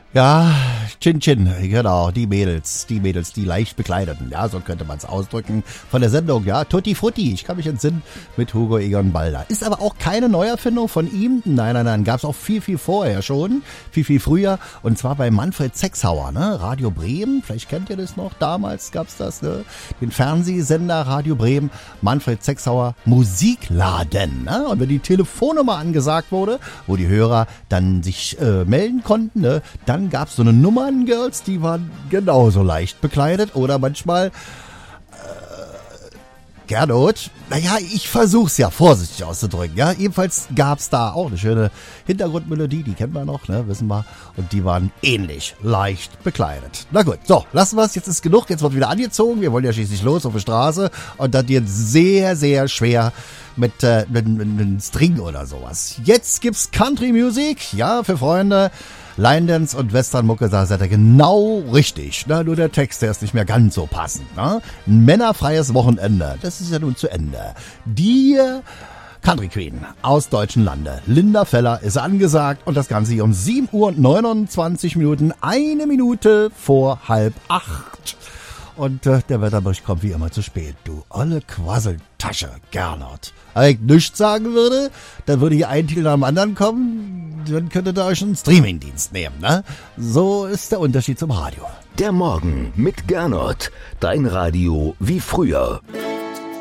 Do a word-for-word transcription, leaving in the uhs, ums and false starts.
Ja, Chin Chin, genau, die Mädels, die Mädels, die leicht bekleideten, ja, so könnte man es ausdrücken, von der Sendung, ja, Tutti Frutti, ich kann mich entsinnen, mit Hugo Egon Balder. Ist aber auch keine Neuerfindung von ihm, nein, nein, nein, gab's auch viel, viel vorher schon, viel, viel früher, und zwar bei Manfred Sechshauer, ne, Radio Bremen, vielleicht kennt ihr das noch, damals gab's das, ne, den Fernsehsender Radio Bremen, Manfred Sechshauer Musikladen, ne, und wenn die Telefonnummer angesagt wurde, wo die Hörer dann sich äh, melden konnten, ne, dann Dann gab es so eine Nummern-Girls, die waren genauso leicht bekleidet. Oder manchmal, äh, Gernot, naja, ich versuch's ja vorsichtig auszudrücken. Ja, jedenfalls gab's da auch eine schöne Hintergrundmelodie, die kennen wir noch, ne, wissen wir. Und die waren ähnlich leicht bekleidet. Na gut, so, lassen wir's, jetzt ist genug, jetzt wird wieder angezogen. Wir wollen ja schließlich los auf die Straße. Und das wird sehr, sehr schwer mit, äh, mit, mit, mit einem String oder sowas. Jetzt gibt's Country Music, ja, für Freunde. Line Dance und Westernmucke, da seid ihr genau richtig. Na, nur der Text, der ist nicht mehr ganz so passend. Ne? Ein männerfreies Wochenende, das ist ja nun zu Ende. Die Country Queen aus deutschen Lande, Linda Feller, ist angesagt und das Ganze hier um sieben Uhr und neunundzwanzig Minuten, eine Minute vor halb acht. Und äh, der Wetterbericht kommt wie immer zu spät. Du olle Quasseltasche, Gernot. Wenn ich nichts sagen würde, dann würde hier ein Titel nach dem anderen kommen, dann könntet ihr euch einen Streamingdienst nehmen, ne? So ist der Unterschied zum Radio. Der Morgen mit Gernot. Dein Radio wie früher.